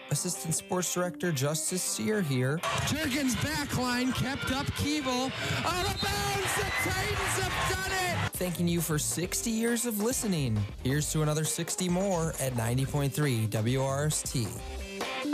Assistant Sports Director Justice Sear here. Jurgens backline kept up Keeble. Out of bounds, the Titans have done it! Thanking you for 60 years of listening. Here's to another 60 more at 90.3 WRST.